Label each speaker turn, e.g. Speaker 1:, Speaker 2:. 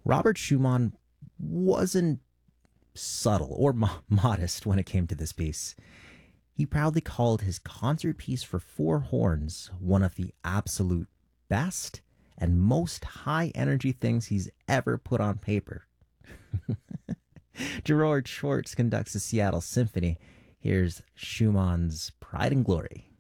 Speaker 1: Robert Schumann wasn't subtle or modest when it came to this piece. He proudly called his concert piece for four horns one of the absolute best and most high energy things he's ever put on paper. Gerard Schwartz conducts the Seattle Symphony. Here's Schumann's Pride and Glory.